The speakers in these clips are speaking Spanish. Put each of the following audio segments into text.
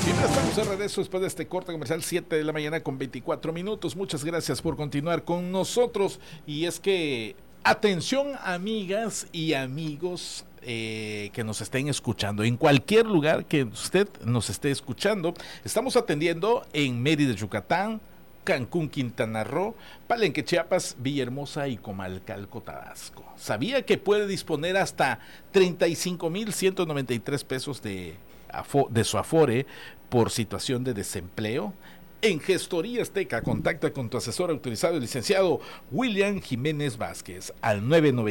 Ya estamos de regreso después de este corte comercial, 7 de la mañana con 24 minutos. Muchas gracias por continuar con nosotros. Y es que, atención amigas y amigos que nos estén escuchando, en cualquier lugar que usted nos esté escuchando, estamos atendiendo en Mérida, Yucatán, Cancún, Quintana Roo, Palenque, Chiapas, Villahermosa y Comalcalco, Tabasco. ¿Sabía que puede disponer hasta 35,193 pesos de su afore por situación de desempleo? En Gestoría Azteca, contacta con tu asesor autorizado y licenciado William Jiménez Vázquez al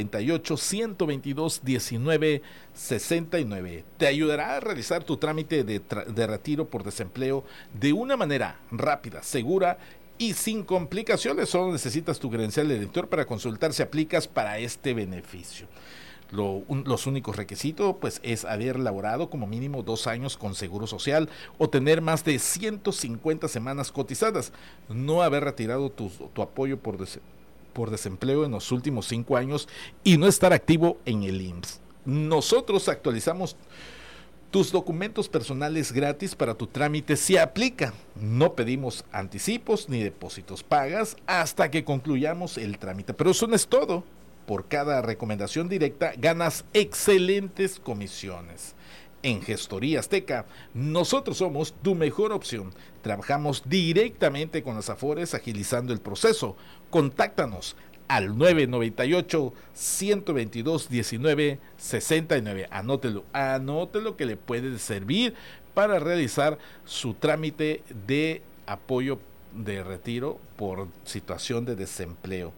998-122-1969. Te ayudará a realizar tu trámite de retiro por desempleo de una manera rápida, segura y sin complicaciones. Solo necesitas tu credencial de lector para consultar si aplicas para este beneficio. Los únicos requisitos pues es haber laborado como mínimo 2 años con seguro social o tener más de 150 semanas cotizadas, no haber retirado tu apoyo por desempleo en los últimos 5 años y no estar activo en el IMSS. Nosotros actualizamos tus documentos personales gratis para tu trámite si aplica. No pedimos anticipos ni depósitos, pagas hasta que concluyamos el trámite. Pero eso no es todo. Por cada recomendación directa ganas excelentes comisiones. En Gestoría Azteca, nosotros somos tu mejor opción. Trabajamos directamente con las afores agilizando el proceso. Contáctanos al 998-122-1969. Anótelo que le puede servir para realizar su trámite de apoyo de retiro por situación de desempleo.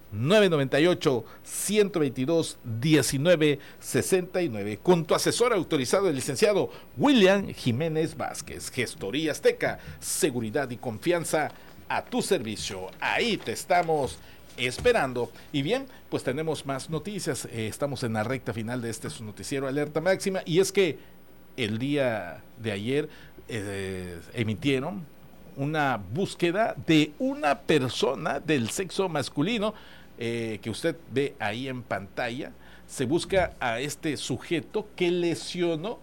998-122-1969 con tu asesor autorizado, el licenciado William Jiménez Vázquez. Gestoría Azteca, seguridad y confianza a tu servicio. Ahí te estamos esperando. Y bien, pues tenemos más noticias. Estamos en la recta final de este su noticiero Alerta Máxima, y es que el día de ayer emitieron una búsqueda de una persona del sexo masculino que usted ve ahí en pantalla. Se busca a este sujeto que lesionó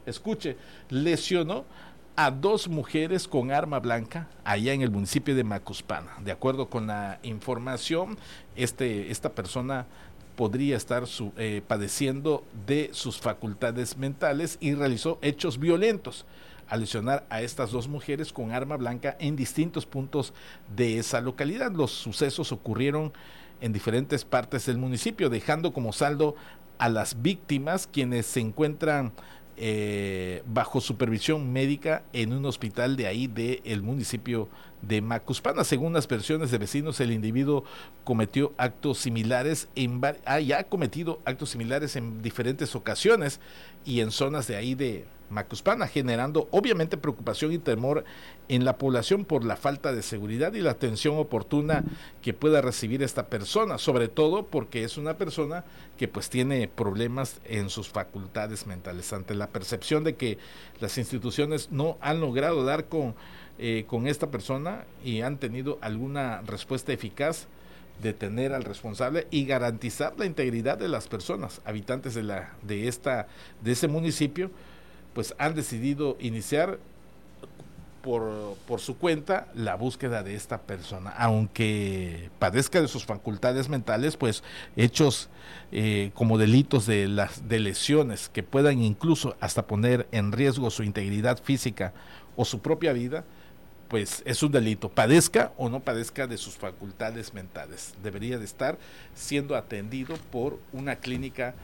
a 2 mujeres con arma blanca allá en el municipio de Macuspana. De acuerdo con la información, esta persona podría estar padeciendo de sus facultades mentales y realizó hechos violentos al lesionar a estas 2 mujeres con arma blanca en distintos puntos de esa localidad. Los sucesos ocurrieron en diferentes partes del municipio, dejando como saldo a las víctimas, quienes se encuentran bajo supervisión médica en un hospital de ahí del municipio de Macuspana. Según las versiones de vecinos, el individuo cometió actos similares ha cometido actos similares en diferentes ocasiones y en zonas de ahí de Macuspana, generando obviamente preocupación y temor en la población por la falta de seguridad y la atención oportuna que pueda recibir esta persona, sobre todo porque es una persona que pues tiene problemas en sus facultades mentales. Ante la percepción de que las instituciones no han logrado dar con esta persona y han tenido alguna respuesta eficaz, detener al responsable y garantizar la integridad de las personas habitantes de ese municipio, pues han decidido iniciar por su cuenta la búsqueda de esta persona, aunque padezca de sus facultades mentales, pues hechos como delitos de lesiones que puedan incluso hasta poner en riesgo su integridad física o su propia vida, pues es un delito, padezca o no padezca de sus facultades mentales. Debería de estar siendo atendido por una clínica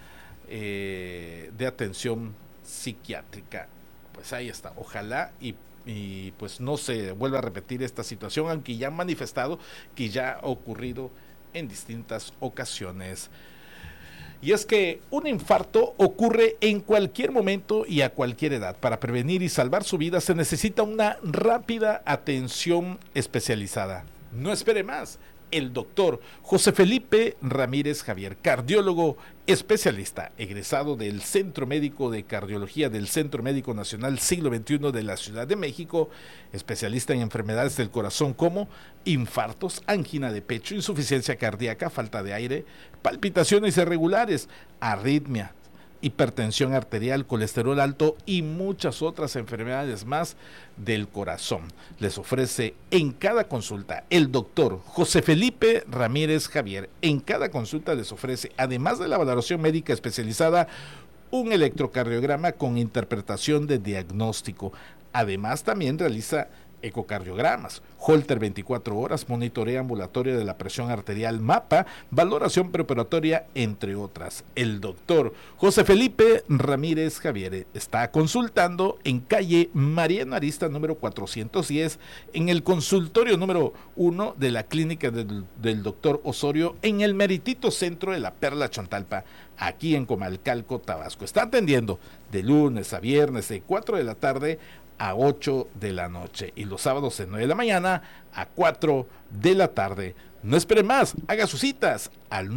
de atención psiquiátrica. Pues ahí está, ojalá y pues no se vuelva a repetir esta situación, aunque ya han manifestado que ya ha ocurrido en distintas ocasiones. Y es que un infarto ocurre en cualquier momento y a cualquier edad. Para prevenir y salvar su vida se necesita una rápida atención especializada. No espere más. El doctor José Felipe Ramírez Javier, cardiólogo especialista, egresado del Centro Médico de Cardiología del Centro Médico Nacional Siglo XXI de la Ciudad de México, especialista en enfermedades del corazón como infartos, angina de pecho, insuficiencia cardíaca, falta de aire, palpitaciones irregulares, arritmia, hipertensión arterial, colesterol alto y muchas otras enfermedades más del corazón. Les ofrece en cada consulta el doctor José Felipe Ramírez Javier. En cada consulta les ofrece, además de la valoración médica especializada, un electrocardiograma con interpretación de diagnóstico. Además, también realiza ecocardiogramas, Holter 24 horas, monitoreo ambulatorio de la presión arterial, mapa, valoración preoperatoria, entre otras. El doctor José Felipe Ramírez Javier está consultando en calle Mariano Arista número 410, en el consultorio número 1 de la clínica del doctor Osorio, en el meritito centro de la Perla Chontalpa, aquí en Comalcalco, Tabasco. Está atendiendo de lunes a viernes de 4 de la tarde a 8 de la noche y los sábados de 9 de la mañana a 4 de la tarde. No espere más, haga sus citas al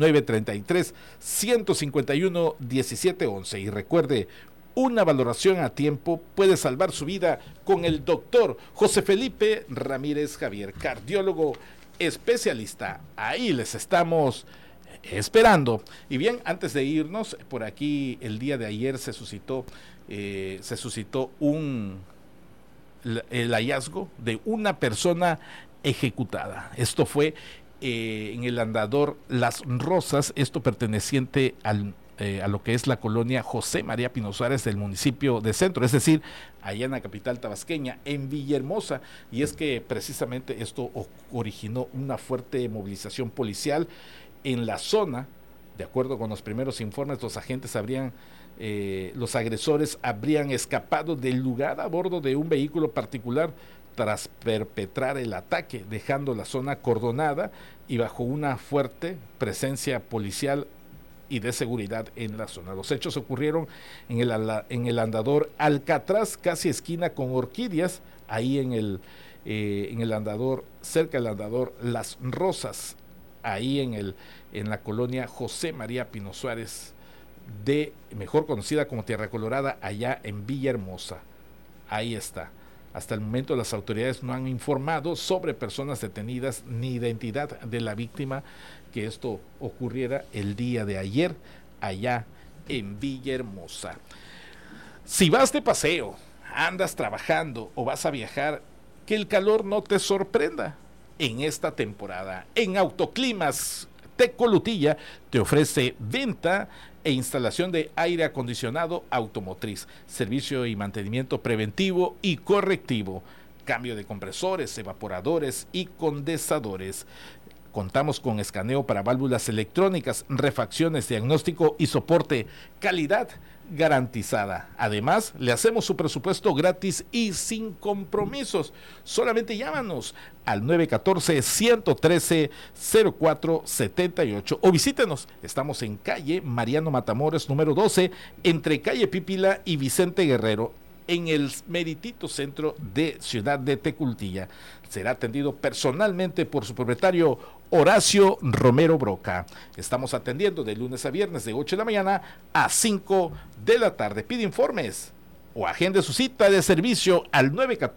933-151-1711 y recuerde, una valoración a tiempo puede salvar su vida con el doctor José Felipe Ramírez Javier, cardiólogo especialista. Ahí les estamos esperando. Y bien, antes de irnos, por aquí el día de ayer se suscitó el hallazgo de una persona ejecutada. Esto fue en el andador Las Rosas, esto perteneciente a lo que es la colonia José María Pino Suárez del municipio de Centro, es decir, allá en la capital tabasqueña, en Villahermosa. Y es que precisamente esto originó una fuerte movilización policial en la zona. De acuerdo con los primeros informes, los agresores habrían escapado del lugar a bordo de un vehículo particular tras perpetrar el ataque, dejando la zona acordonada y bajo una fuerte presencia policial y de seguridad en la zona. Los hechos ocurrieron en el andador Alcatraz, casi esquina con Orquídeas, ahí en el andador, cerca del andador Las Rosas, ahí en la colonia José María Pino Suárez, mejor conocida como Tierra Colorada, allá en Villahermosa. Ahí está. Hasta el momento las autoridades no han informado sobre personas detenidas ni identidad de la víctima, que esto ocurriera el día de ayer allá en Villahermosa. Si vas de paseo, andas trabajando o vas a viajar, que el calor no te sorprenda en esta temporada. En Autoclimas Tecolutilla te ofrece venta e instalación de aire acondicionado automotriz, servicio y mantenimiento preventivo y correctivo, cambio de compresores, evaporadores y condensadores. Contamos con escaneo para válvulas electrónicas, refacciones, diagnóstico y soporte, calidad garantizada. Además, le hacemos su presupuesto gratis y sin compromisos. Solamente llámanos al 914-113-0478 o visítenos. Estamos en calle Mariano Matamoros número 12, entre calle Pípila y Vicente Guerrero, en el meritito centro de Ciudad de Tecultilla. Será atendido personalmente por su propietario Horacio Romero Broca. Estamos atendiendo de lunes a viernes de 8 de la mañana a 5 de la tarde. Pide informes o agende su cita de servicio al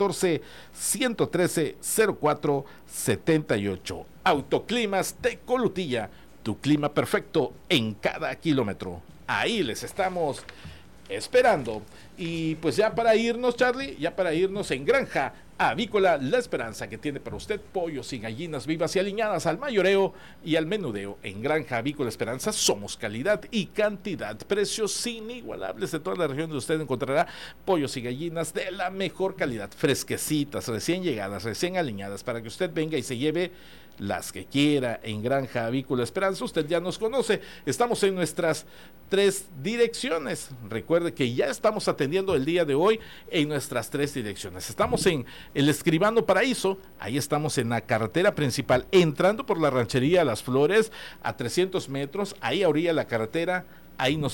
914-113-0478. Autoclimas Tecolutilla, tu clima perfecto en cada kilómetro. Ahí les estamos esperando. Y pues ya para irnos, Charlie, ya para irnos, en Granja Avícola La Esperanza, que tiene para usted pollos y gallinas vivas y aliñadas al mayoreo y al menudeo. En Granja Avícola Esperanza somos calidad y cantidad, precios inigualables de toda la región donde usted encontrará pollos y gallinas de la mejor calidad, fresquecitas, recién llegadas, recién aliñadas, para que usted venga y se lleve las que quiera. En Granja Avícola Esperanza, usted ya nos conoce, estamos en nuestras 3 direcciones. Recuerde que ya estamos atendiendo el día de hoy en nuestras 3 direcciones. Estamos en el Escribano Paraíso, ahí estamos en la carretera principal, entrando por la ranchería Las Flores a 300 metros, ahí a orilla de la carretera, ahí nos